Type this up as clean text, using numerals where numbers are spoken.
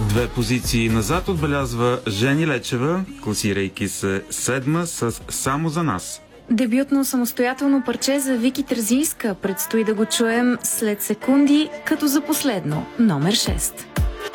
2 позиции назад отбелязва Жени Лечева, класирайки се 7 с "Само за нас". Дебютно самостоятелно парче за Вики Терзийска предстои да го чуем след секунди, като за последно, номер 6.